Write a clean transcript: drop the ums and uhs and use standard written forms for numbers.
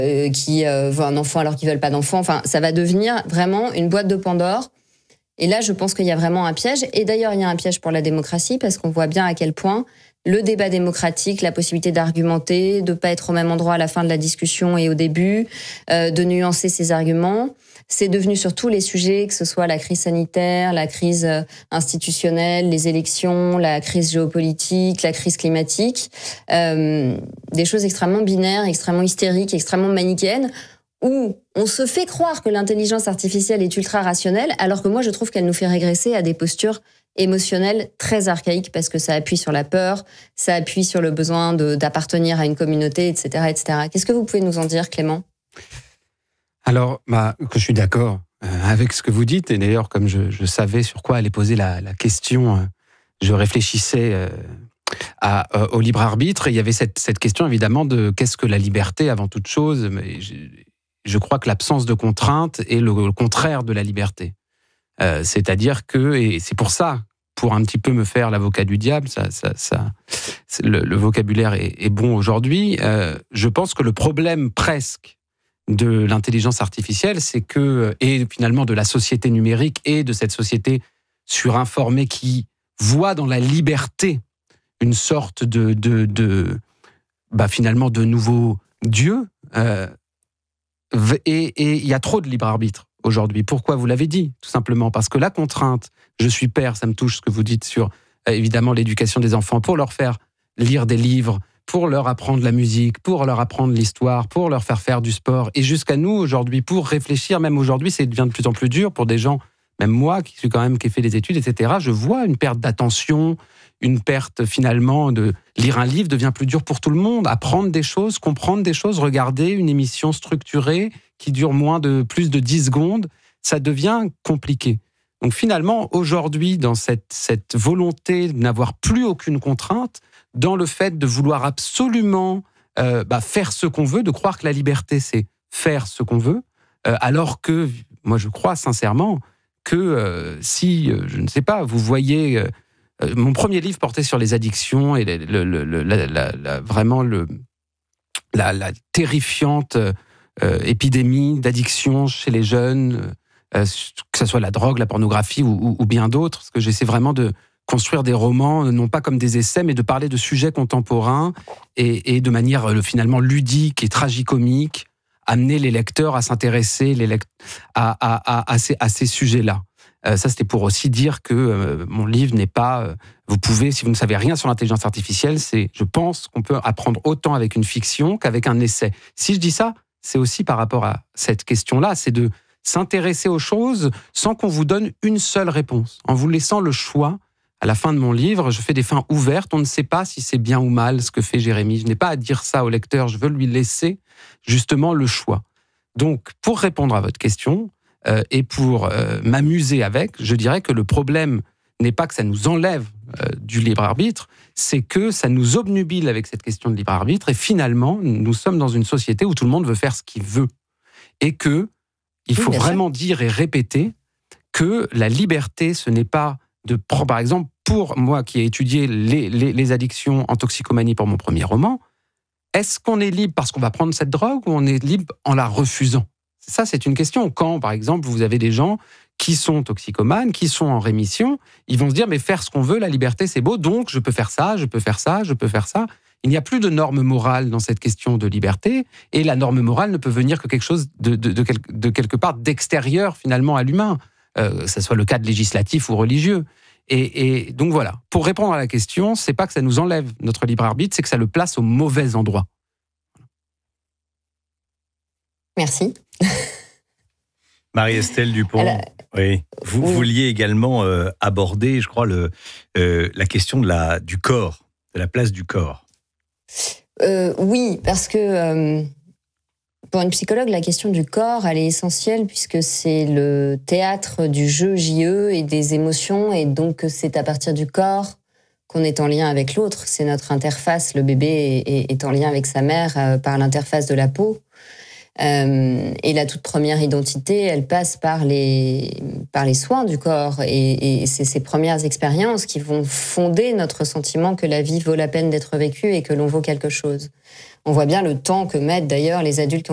qui veulent un enfant alors qu'ils veulent pas d'enfant. Enfin, ça va devenir vraiment une boîte de Pandore. Et là, je pense qu'il y a vraiment un piège. Et d'ailleurs, il y a un piège pour la démocratie parce qu'on voit bien à quel point le débat démocratique, la possibilité d'argumenter, de pas être au même endroit à la fin de la discussion et au début, de nuancer ses arguments, c'est devenu sur tous les sujets, que ce soit la crise sanitaire, la crise institutionnelle, les élections, la crise géopolitique, la crise climatique, des choses extrêmement binaires, extrêmement hystériques, extrêmement manichéennes, où on se fait croire que l'intelligence artificielle est ultra rationnelle, alors que moi je trouve qu'elle nous fait régresser à des postures émotionnelles très archaïques, parce que ça appuie sur la peur, ça appuie sur le besoin d'appartenir à une communauté, etc., etc. Qu'est-ce que vous pouvez nous en dire, Clément ? Alors, que je suis d'accord avec ce que vous dites, et d'ailleurs, comme je savais sur quoi allait poser la question, je réfléchissais au libre arbitre, et il y avait cette question évidemment de qu'est-ce que la liberté avant toute chose, mais je crois que l'absence de contrainte est le contraire de la liberté. C'est-à-dire que, et c'est pour ça, pour un petit peu me faire l'avocat du diable, le vocabulaire est bon aujourd'hui, je pense que le problème presque de l'intelligence artificielle, c'est que, et finalement de la société numérique et de cette société surinformée qui voit dans la liberté une sorte finalement de nouveau Dieu, et il y a trop de libre arbitre aujourd'hui. Pourquoi ? Vous l'avez dit, tout simplement parce que la contrainte, je suis père, ça me touche ce que vous dites sur évidemment l'éducation des enfants, pour leur faire lire des livres, pour leur apprendre la musique, pour leur apprendre l'histoire, pour leur faire du sport, et jusqu'à nous aujourd'hui, pour réfléchir, même aujourd'hui, ça devient de plus en plus dur pour des gens, même moi qui ai fait des études, etc. Je vois une perte d'attention, une perte finalement de lire un livre devient plus dur pour tout le monde, apprendre des choses, comprendre des choses, regarder une émission structurée qui dure plus de 10 secondes, ça devient compliqué. Donc finalement, aujourd'hui, dans cette volonté de n'avoir plus aucune contrainte, dans le fait de vouloir absolument faire ce qu'on veut, de croire que la liberté, c'est faire ce qu'on veut, alors que, moi je crois sincèrement que si, je ne sais pas, vous voyez... mon premier livre portait sur les addictions et vraiment la terrifiante épidémie d'addiction chez les jeunes, que ce soit la drogue, la pornographie ou bien d'autres, parce que j'essaie vraiment de construire des romans, non pas comme des essais, mais de parler de sujets contemporains et de manière finalement ludique et tragicomique, amener les lecteurs à s'intéresser à ces sujets-là. Ça, c'était pour aussi dire que mon livre n'est pas... vous pouvez, si vous ne savez rien sur l'intelligence artificielle, je pense qu'on peut apprendre autant avec une fiction qu'avec un essai. Si je dis ça, c'est aussi par rapport à cette question-là, c'est de s'intéresser aux choses sans qu'on vous donne une seule réponse. En vous laissant le choix, à la fin de mon livre, je fais des fins ouvertes, on ne sait pas si c'est bien ou mal ce que fait Jérémy. Je n'ai pas à dire ça au lecteur, je veux lui laisser justement le choix. Donc, pour répondre à votre question... et pour m'amuser avec, je dirais que le problème n'est pas que ça nous enlève du libre arbitre, c'est que ça nous obnubile avec cette question de libre arbitre, et finalement, nous sommes dans une société où tout le monde veut faire ce qu'il veut. Et que il faut vraiment dire et répéter que la liberté, ce n'est pas de... Par exemple, pour moi qui ai étudié les addictions en toxicomanie pour mon premier roman, est-ce qu'on est libre parce qu'on va prendre cette drogue ou on est libre en la refusant ? Ça, c'est une question. Quand, par exemple, vous avez des gens qui sont toxicomanes, qui sont en rémission, ils vont se dire, mais faire ce qu'on veut, la liberté, c'est beau, donc je peux faire ça, je peux faire ça, je peux faire ça. Il n'y a plus de norme morale dans cette question de liberté, et la norme morale ne peut venir que quelque chose de quelque part d'extérieur, finalement, à l'humain, que ce soit le cadre législatif ou religieux. Et donc voilà, pour répondre à la question, c'est pas que ça nous enlève notre libre arbitre, c'est que ça le place au mauvais endroit. Merci. Marie-Estelle Dupont, oui. Vous vouliez également aborder, je crois, la question du corps, de la place du corps. Oui, parce que pour une psychologue, la question du corps, elle est essentielle puisque c'est le théâtre du jeu JE et des émotions, et donc c'est à partir du corps qu'on est en lien avec l'autre. C'est notre interface. Le bébé est en lien avec sa mère par l'interface de la peau. Et la toute première identité, elle passe par les soins du corps, et c'est ces premières expériences qui vont fonder notre sentiment que la vie vaut la peine d'être vécue et que l'on vaut quelque chose. On voit bien le temps que mettent d'ailleurs les adultes qui ont